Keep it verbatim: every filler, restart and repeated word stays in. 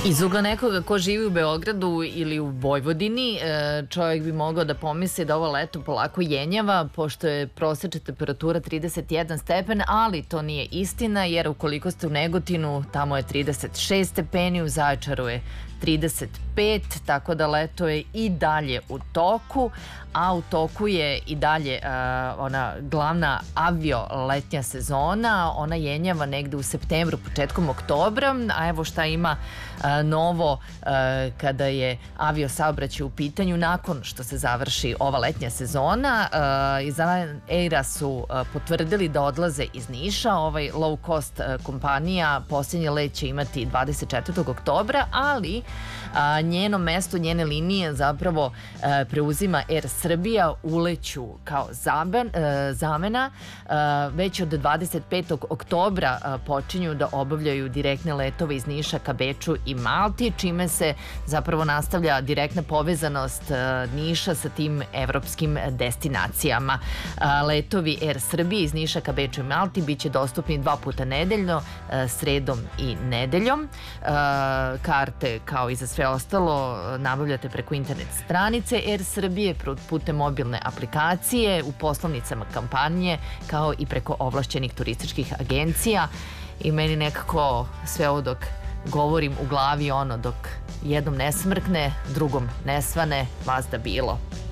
Iz ugla nekoga ko živi u Beogradu ili u Vojvodini, čovjek bi mogao da pomisli da ovo leto polako jenjava, pošto je prosečna temperatura trideset jedan stepen, ali to nije istina, jer ukoliko ste u Negotinu, tamo je trideset šest stepeni, u Zaječaru je trideset pet, tako da leto je i dalje u toku, a u toku je i dalje ona glavna avio-letnja sezona. Ona jenjava negde u septembru, početkom oktobra, a evo šta ima novo kada je avio-saobraćaj u pitanju nakon što se završi ova letnja sezona. Iz Aira su potvrdili da odlaze iz Niša. Ovaj low cost kompanija posljednji let će imati dvadeset četvrtog oktobra, ali njeno mesto, njene linije zapravo preuzima Air Srbija, uleću kao zamena. Već od dvadeset petog oktobra počinju da obavljaju direktne letove iz Niša ka Beču i Malti, čime se zapravo nastavlja direktna povezanost Niša sa tim evropskim destinacijama. Letovi Air Srbije iz Niša ka Beču i Malti biće dostupni dva puta nedeljno, sredom i nedeljom. Karte, kao i za sve ostalo, nabavljate preko internet stranice Air Srbije, putem mobilne aplikacije, u poslovnicama kampanje, kao i preko ovlašćenih turističkih agencija. I meni nekako sve ovo dok govorim u glavi ono, dok jednom ne smrkne, drugom ne svane, vazda bilo.